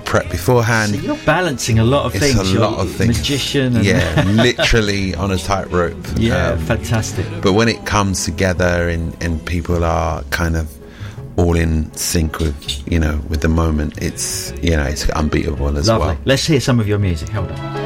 prep beforehand. So you're balancing a lot of things. It's a lot of things. Magician. And yeah, literally on a tightrope. Yeah, fantastic. But when it comes together and people are kind of all in sync with, with the moment, it's unbeatable as Lovely. well. Let's hear some of your music. Hold on.